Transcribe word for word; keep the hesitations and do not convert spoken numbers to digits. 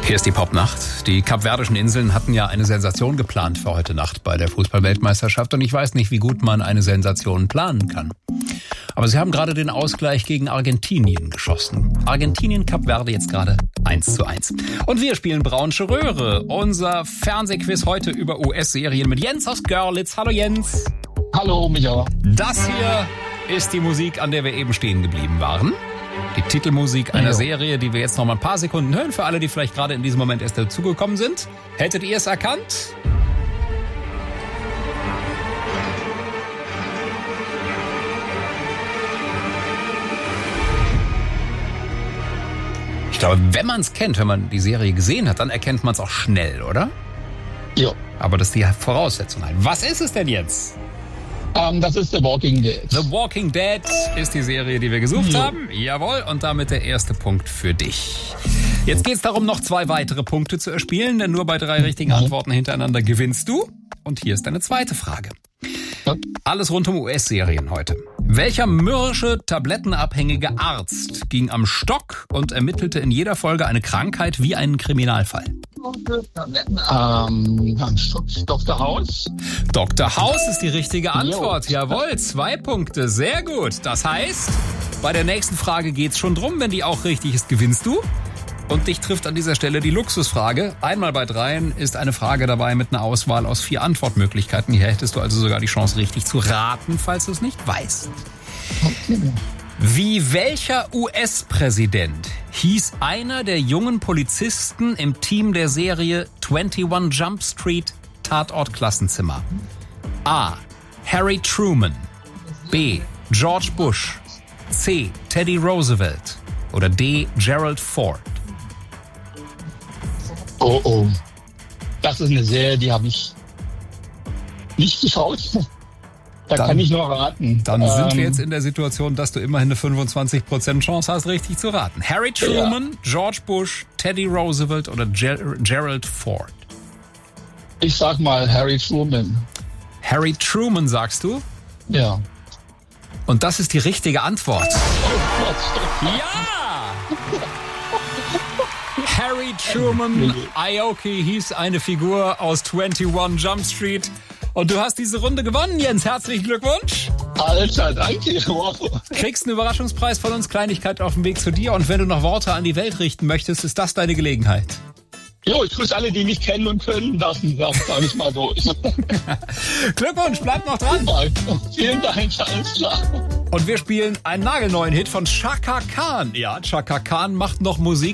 Hier ist die Popnacht. Die Kapverdischen Inseln hatten ja eine Sensation geplant für heute Nacht bei der Fußball-Weltmeisterschaft. Und ich weiß nicht, wie gut man eine Sensation planen kann. Aber sie haben gerade den Ausgleich gegen Argentinien geschossen. Argentinien, Kapverde jetzt gerade eins zu eins. Und wir spielen Braunsche Röhre. Unser Fernsehquiz heute über U S-Serien mit Jens aus Görlitz. Hallo Jens. Hallo Micha. Das hier ist die Musik, an der wir eben stehen geblieben waren. Die Titelmusik einer Serie, die wir jetzt noch mal ein paar Sekunden hören. Für alle, die vielleicht gerade in diesem Moment erst dazugekommen sind. Hättet ihr es erkannt? Ich glaube, wenn man es kennt, wenn man die Serie gesehen hat, dann erkennt man es auch schnell, oder? Ja. Aber das ist die Voraussetzung. Was ist es denn jetzt? Um, das ist The Walking Dead. The Walking Dead ist die Serie, die wir gesucht Ja. haben. Jawohl, und damit der erste Punkt für dich. Jetzt geht es darum, noch zwei weitere Punkte zu erspielen, denn nur bei drei richtigen Antworten hintereinander gewinnst du. Und hier ist deine zweite Frage. Ja. Alles rund um U S-Serien heute. Welcher mürrische, tablettenabhängige Arzt ging am Stock und ermittelte in jeder Folge eine Krankheit wie einen Kriminalfall? Ähm, Doktor House. Doktor House ist die richtige Antwort. Jawohl, zwei Punkte. Sehr gut. Das heißt, bei der nächsten Frage geht's schon drum. Wenn die auch richtig ist, gewinnst du. Und dich trifft an dieser Stelle die Luxusfrage. Einmal bei dreien ist eine Frage dabei mit einer Auswahl aus vier Antwortmöglichkeiten. Hier hättest du also sogar die Chance, richtig zu raten, falls du es nicht weißt. Okay. Wie welcher U S-Präsident hieß einer der jungen Polizisten im Team der Serie einundzwanzig Jump Street Tatort Klassenzimmer? A. Harry Truman. B. George Bush. C. Teddy Roosevelt. Oder D. Gerald Ford. Oh, oh. Das ist eine Serie, die habe ich nicht geschaut. Da Dann- kann ich nur raten. Dann sind Ähm, wir jetzt in der Situation, dass du immerhin eine fünfundzwanzig Prozent Chance hast, richtig zu raten. Harry Truman, George Bush, Teddy Roosevelt oder Ger- Gerald Ford. Ich sag mal Harry Truman. Harry Truman, sagst du? Ja. Und das ist die richtige Antwort. Oh Gott. Ja! Harry Truman Aoki hieß eine Figur aus einundzwanzig Jump Street. Und du hast diese Runde gewonnen, Jens. Herzlichen Glückwunsch. Alter, danke. Wow. Kriegst einen Überraschungspreis von uns, Kleinigkeit auf dem Weg zu dir. Und wenn du noch Worte an die Welt richten möchtest, ist das deine Gelegenheit. Jo, ich grüße alle, die mich kennen und können lassen. Das sag ich mal so. Glückwunsch, bleib noch dran. Vielen Dank, alles klar. Und wir spielen einen nagelneuen Hit von Chaka Khan. Ja, Chaka Khan macht noch Musik.